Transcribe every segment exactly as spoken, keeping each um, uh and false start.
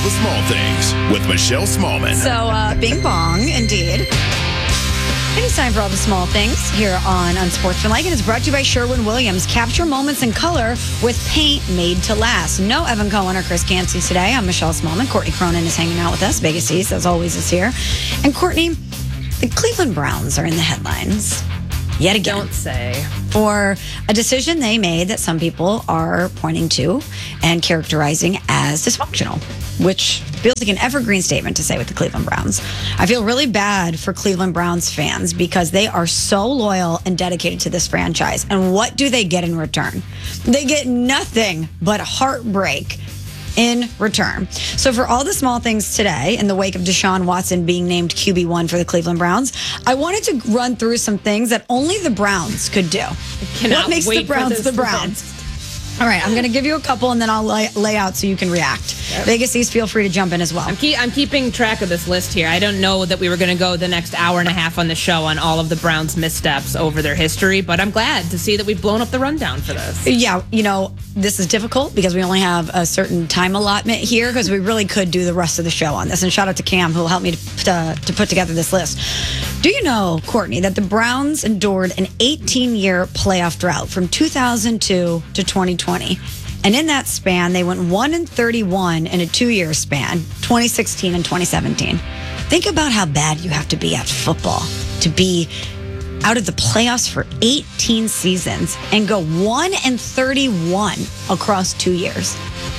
the Small Things with Michelle Smallman. So, uh, bing bong, indeed. It is time for all the small things here on Unsportsmanlike, and it's brought to you by Sherwin-Williams. Capture moments in color with paint made to last. No Evan Cohen or Chris Canty today. I'm Michelle Smallman. Courtney Cronin is hanging out with us. Vegas East, as always, is here. And Courtney, the Cleveland Browns are in the headlines yet again. Don't say. For a decision they made that some people are pointing to and characterizing as dysfunctional, which feels like an evergreen statement to say with the Cleveland Browns. I feel really bad for Cleveland Browns fans because they are so loyal and dedicated to this franchise. And what do they get in return? They get nothing but heartbreak in return. So for all the small things today, in the wake of Deshaun Watson being named Q B one for the Cleveland Browns, I wanted to run through some things that only the Browns could do. What makes the Browns the Browns? All right, I'm going to give you a couple, and then I'll lay, lay out so you can react. Yep. Vegas East, feel free to jump in as well. I'm, keep, I'm keeping track of this list here. I don't know that we were going to go the next hour and a half on the show on all of the Browns' missteps over their history, but I'm glad to see that we've blown up the rundown for this. Yeah, you know, this is difficult because we only have a certain time allotment here because we really could do the rest of the show on this. And shout out to Cam, who will help me to, to, to put together this list. Do you know, Courtney, that the Browns endured an eighteen-year playoff drought from two thousand two to twenty twenty? And in that span, they went one and thirty-one in a two-year span, twenty sixteen and twenty seventeen. Think about how bad you have to be at football to be out of the playoffs for eighteen seasons and go one and thirty-one across two years.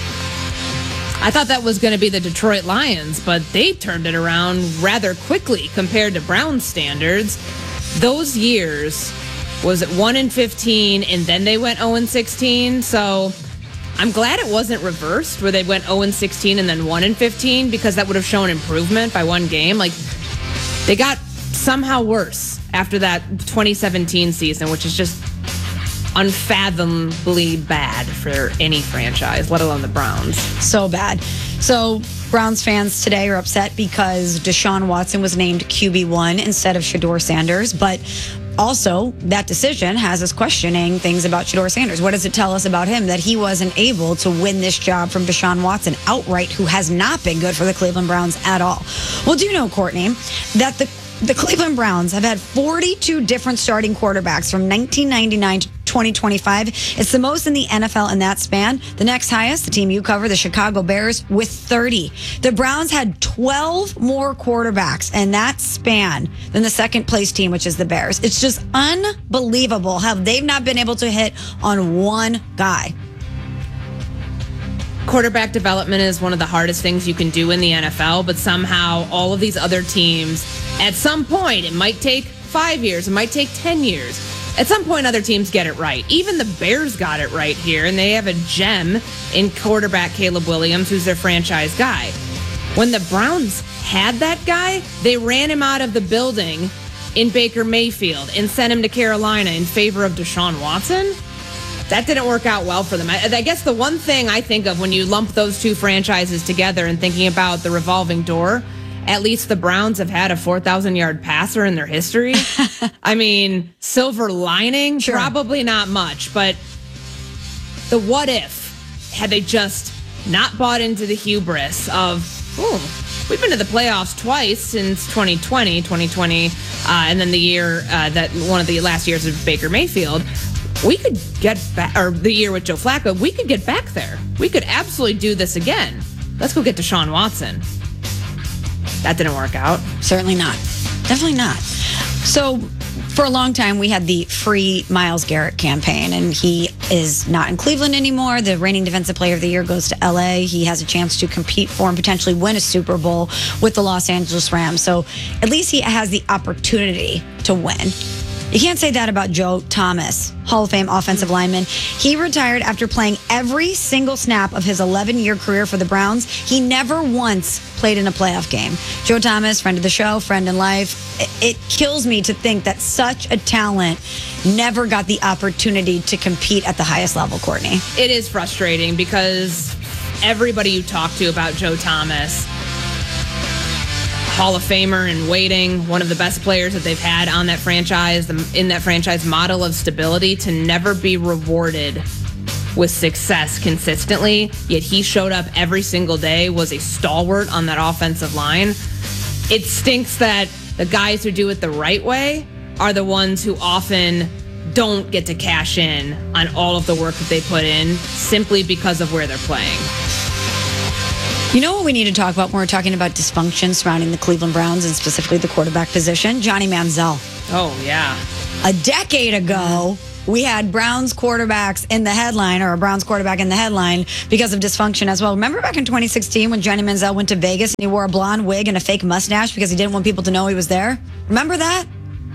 I thought that was going to be the Detroit Lions, but they turned it around rather quickly compared to Browns standards. Those years was it one and fifteen, and then they went oh and sixteen. So I'm glad it wasn't reversed where they went oh and sixteen and then one and fifteen, because that would have shown improvement by one game. Like, they got somehow worse after that twenty seventeen season, which is just unfathomably bad for any franchise, let alone the Browns. So bad. So Browns fans today are upset because Deshaun Watson was named Q B one instead of Shedeur Sanders, but also that decision has us questioning things about Shedeur Sanders. What does it tell us about him that he wasn't able to win this job from Deshaun Watson outright, who has not been good for the Cleveland Browns at all? Well, do you know, Courtney, that the The Cleveland Browns have had forty-two different starting quarterbacks from nineteen ninety-nine to twenty twenty-five. It's the most in the N F L in that span. The next highest, the team you cover, the Chicago Bears, with thirty. The Browns had twelve more quarterbacks in that span than the second place team, which is the Bears. It's just unbelievable how they've not been able to hit on one guy. Quarterback development is one of the hardest things you can do in the N F L, but somehow all of these other teams, at some point, it might take five years, it might take ten years. At some point, other teams get it right. Even the Bears got it right here, and they have a gem in quarterback Caleb Williams, who's their franchise guy. When the Browns had that guy, they ran him out of the building in Baker Mayfield and sent him to Carolina in favor of Deshaun Watson. That didn't work out well for them. I, I guess the one thing I think of when you lump those two franchises together and thinking about the revolving door, at least the Browns have had a four thousand yard passer in their history. I mean, silver lining, sure. Probably not much, but the what if, had they just not bought into the hubris of, oh, we've been to the playoffs twice since twenty twenty, twenty twenty, uh, and then the year uh, that one of the last years of Baker Mayfield. We could get back, or the year with Joe Flacco, we could get back there. We could absolutely do this again. Let's go get Deshaun Watson. That didn't work out. Certainly not. Definitely not. So for a long time, we had the free Myles Garrett campaign, and he is not in Cleveland anymore. The reigning Defensive Player of the Year goes to L A. He has a chance to compete for and potentially win a Super Bowl with the Los Angeles Rams. So at least he has the opportunity to win. You can't say that about Joe Thomas, Hall of Fame offensive lineman. He retired after playing every single snap of his eleven-year career for the Browns. He never once played in a playoff game. Joe Thomas, friend of the show, friend in life. It, it kills me to think that such a talent never got the opportunity to compete at the highest level, Courtney. It is frustrating because everybody you talk to about Joe Thomas, Hall of Famer in waiting, one of the best players that they've had on that franchise, in that franchise, model of stability, to never be rewarded with success consistently, yet he showed up every single day, was a stalwart on that offensive line. It stinks that the guys who do it the right way are the ones who often don't get to cash in on all of the work that they put in simply because of where they're playing. You know what we need to talk about when we're talking about dysfunction surrounding the Cleveland Browns and specifically the quarterback position? Johnny Manziel. Oh, yeah. A decade ago, we had Browns quarterbacks in the headline, or a Browns quarterback in the headline, because of dysfunction as well. Remember back in twenty sixteen when Johnny Manziel went to Vegas and he wore a blonde wig and a fake mustache because he didn't want people to know he was there? Remember that?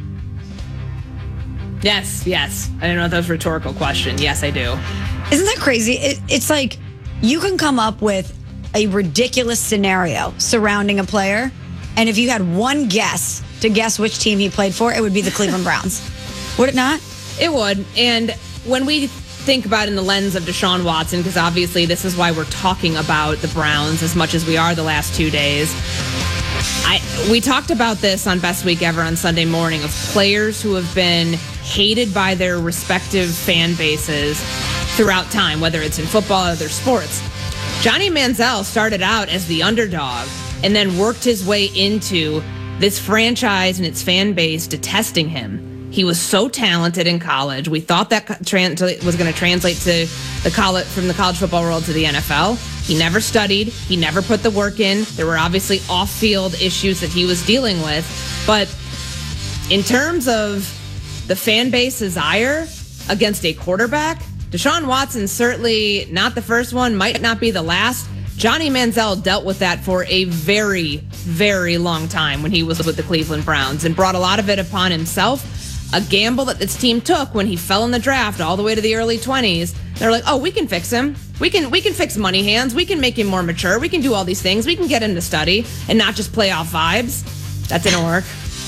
Yes, yes. I don't know if that was a rhetorical question. Yes, I do. Isn't that crazy? It, it's like you can come up with a ridiculous scenario surrounding a player, and if you had one guess to guess which team he played for, it would be the Cleveland Browns. Would it not? It would. And when we think about it in the lens of Deshaun Watson, because obviously this is why we're talking about the Browns as much as we are the last two days. I we talked about this on Best Week Ever on Sunday morning of players who have been hated by their respective fan bases throughout time, whether it's in football or other sports. Johnny Manziel started out as the underdog and then worked his way into this franchise and its fan base detesting him. He was so talented in college. We thought that trans- was going to translate to the college from the college football world to the N F L. He never studied. He never put the work in. There were obviously off-field issues that he was dealing with. But in terms of the fan base's ire against a quarterback, Deshaun Watson's certainly not the first one, might not be the last. Johnny Manziel dealt with that for a very, very long time when he was with the Cleveland Browns and brought a lot of it upon himself. A gamble that this team took when he fell in the draft all the way to the early twenties. They're like, oh, we can fix him. We can we can fix money hands. We can make him more mature. We can do all these things. We can get him to study and not just play off vibes. That didn't work.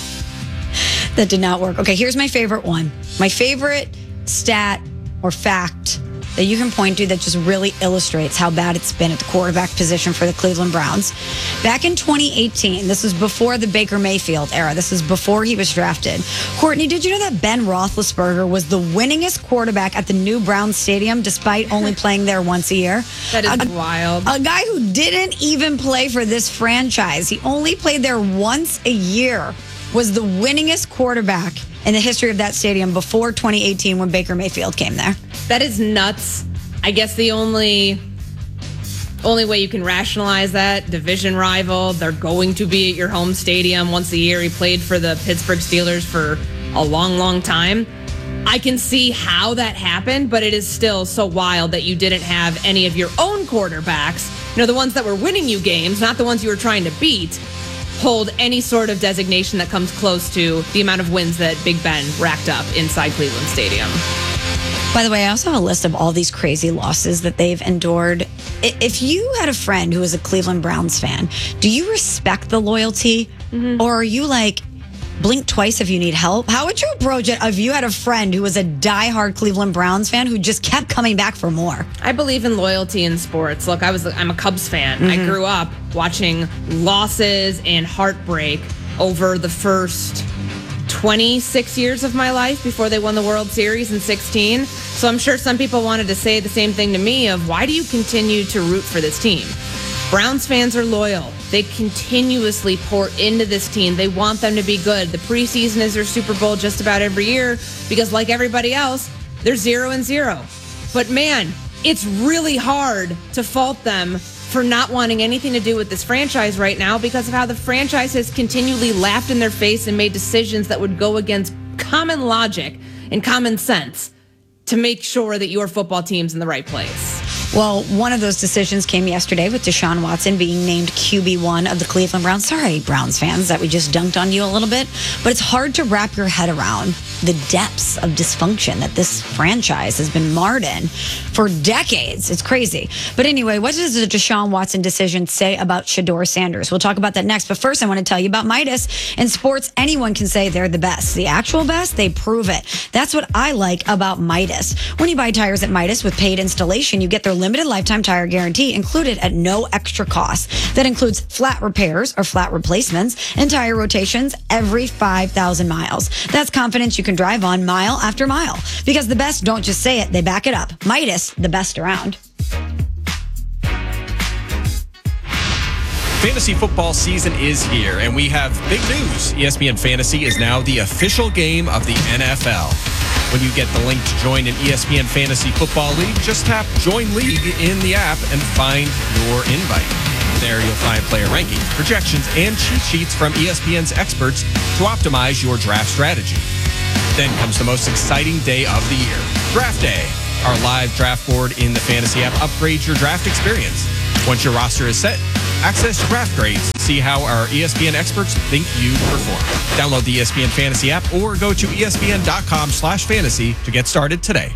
That did not work. Okay, here's my favorite one. My favorite stat or fact that you can point to that just really illustrates how bad it's been at the quarterback position for the Cleveland Browns. Back in twenty eighteen, this was before the Baker Mayfield era. This is before he was drafted. Courtney, did you know that Ben Roethlisberger was the winningest quarterback at the new Browns Stadium despite only playing there once a year? That is a, wild. A guy who didn't even play for this franchise. He only played there once a year. Was the winningest quarterback in the history of that stadium before twenty eighteen when Baker Mayfield came there. That is nuts. I guess the only only way you can rationalize that, division rival, they're going to be at your home stadium once a year. He played for the Pittsburgh Steelers for a long, long time. I can see how that happened, but it is still so wild that you didn't have any of your own quarterbacks, you know, the ones that were winning you games, not the ones you were trying to beat, hold any sort of designation that comes close to the amount of wins that Big Ben racked up inside Cleveland Stadium. By the way, I also have a list of all these crazy losses that they've endured. If you had a friend who was a Cleveland Browns fan, do you respect the loyalty? Mm-hmm. Or are you like, blink twice if you need help? How would you approach it if you had a friend who was a diehard Cleveland Browns fan who just kept coming back for more? I believe in loyalty in sports. Look, I was I'm a Cubs fan. Mm-hmm. I grew up watching losses and heartbreak over the first twenty-six years of my life before they won the World Series in sixteen. So I'm sure some people wanted to say the same thing to me of why do you continue to root for this team? Browns fans are loyal. They continuously pour into this team. They want them to be good. The preseason is their Super Bowl just about every year because like everybody else, they're zero and zero. But man, it's really hard to fault them for not wanting anything to do with this franchise right now because of how the franchise has continually laughed in their face and made decisions that would go against common logic and common sense to make sure that your football team's in the right place. Well, one of those decisions came yesterday with Deshaun Watson being named Q B one of the Cleveland Browns. Sorry, Browns fans, that we just dunked on you a little bit. But it's hard to wrap your head around the depths of dysfunction that this franchise has been marred in for decades. It's crazy. But anyway, what does the Deshaun Watson decision say about Shedeur Sanders? We'll talk about that next. But first, I want to tell you about Midas. In sports, anyone can say they're the best. The actual best, they prove it. That's what I like about Midas. When you buy tires at Midas with paid installation, you get their limited lifetime tire guarantee included at no extra cost. That includes flat repairs or flat replacements and tire rotations every five thousand miles. That's confidence you can drive on mile after mile. Because the best don't just say it, they back it up. Midas, the best around. Fantasy football season is here, and we have big news. E S P N Fantasy is now the official game of the N F L. When you get the link to join an E S P N Fantasy Football League, just tap Join League in the app and find your invite. There you'll find player rankings, projections, and cheat sheets from E S P N's experts to optimize your draft strategy. Then comes the most exciting day of the year, Draft Day. Our live draft board in the Fantasy app upgrades your draft experience. Once your roster is set, access draft grades to see how our E S P N experts think you perform. Download the E S P N Fantasy app or go to espn.com slash fantasy to get started today.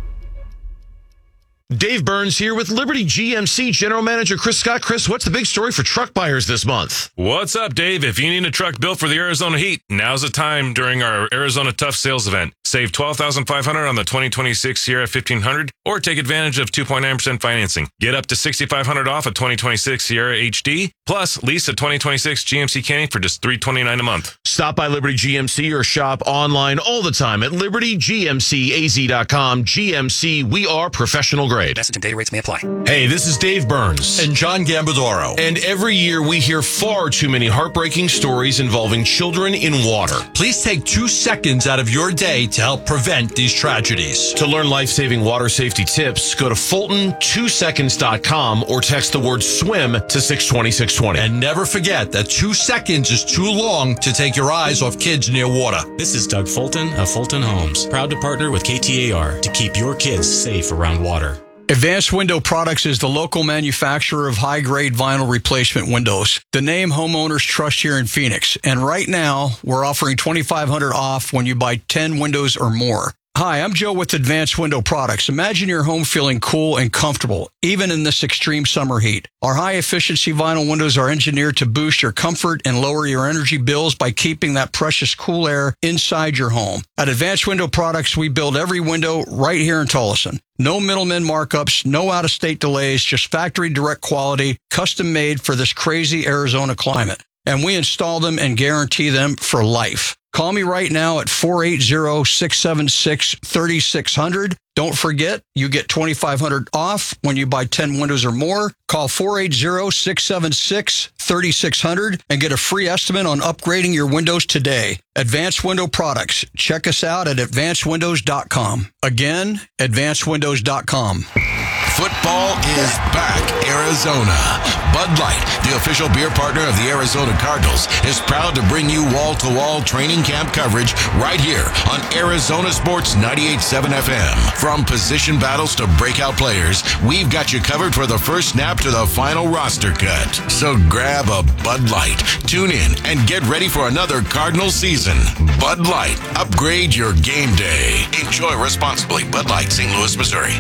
Dave Burns here with Liberty G M C General Manager Chris Scott. Chris, what's the big story for truck buyers this month? What's up, Dave? If you need a truck built for the Arizona heat, now's the time during our Arizona Tough Sales event. Save twelve thousand five hundred dollars on the twenty twenty-six Sierra fifteen hundred or take advantage of two point nine percent financing. Get up to six thousand five hundred dollars off a twenty twenty-six Sierra H D, plus lease a twenty twenty-six G M C Canyon for just three hundred twenty-nine dollars a month. Stop by Liberty G M C or shop online all the time at liberty g m c a z dot com. G M C, we are professional grade. Message and data rates may apply. Hey, this is Dave Burns. And John Gambadoro. And every year we hear far too many heartbreaking stories involving children in water. Please take two seconds out of your day to help prevent these tragedies. To learn life-saving water safety tips, go to fulton two seconds dot com or text the word swim to six twenty, six twenty. And never forget that two seconds is too long to take your eyes off kids near water. This is Doug Fulton of Fulton Homes, proud to partner with K T A R to keep your kids safe around water. Advanced Window Products is the local manufacturer of high-grade vinyl replacement windows. The name homeowners trust here in Phoenix. And right now, we're offering twenty-five hundred dollars off when you buy ten windows or more. Hi, I'm Joe with Advanced Window Products. Imagine your home feeling cool and comfortable, even in this extreme summer heat. Our high-efficiency vinyl windows are engineered to boost your comfort and lower your energy bills by keeping that precious cool air inside your home. At Advanced Window Products, we build every window right here in Tolleson. No middlemen markups, no out-of-state delays, just factory direct quality, custom made for this crazy Arizona climate. And we install them and guarantee them for life. Call me right now at four eight zero, six seven six, three six zero zero. Don't forget, you get twenty-five hundred dollars off when you buy ten windows or more. Call four eight zero, six seven six, three six zero zero and get a free estimate on upgrading your windows today. Advanced Window Products. Check us out at advanced windows dot com. Again, advanced windows dot com. Football is back, Arizona. Bud Light, the official beer partner of the Arizona Cardinals, is proud to bring you wall-to-wall training camp coverage right here on Arizona Sports ninety-eight point seven F M. From position battles to breakout players, we've got you covered for the first snap to the final roster cut. So grab a Bud Light, tune in, and get ready for another Cardinal season. Bud Light, upgrade your game day. Enjoy responsibly. Bud Light, Saint Louis, Missouri.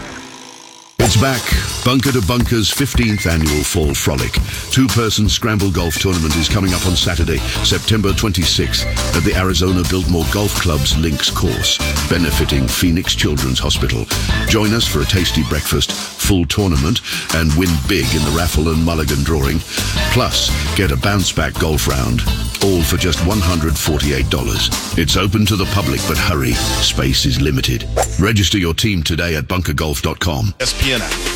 It's back. Bunker to Bunker's fifteenth annual Fall Frolic. Two-person scramble golf tournament is coming up on Saturday, September twenty-sixth at the Arizona Biltmore Golf Club's Links course, benefiting Phoenix Children's Hospital. Join us for a tasty breakfast, full tournament, and win big in the raffle and mulligan drawing. Plus, get a bounce-back golf round, all for just one hundred forty-eight dollars. It's open to the public, but hurry, space is limited. Register your team today at bunker golf dot com. E S P N app.